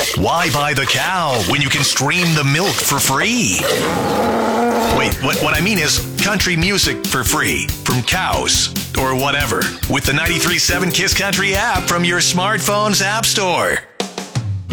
Why buy the cow when you can stream the milk for free? Wait, what I mean is country music for free from cows or whatever with the 93.7 Kiss Country app from your smartphone's app store.